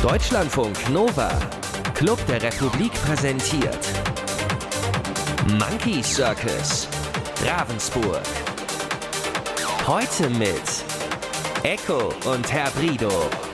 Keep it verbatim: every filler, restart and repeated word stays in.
Deutschlandfunk Nova, Club der Republik präsentiert Monkey Circus, Ravensburg. Heute mit Echo und Herr Brido.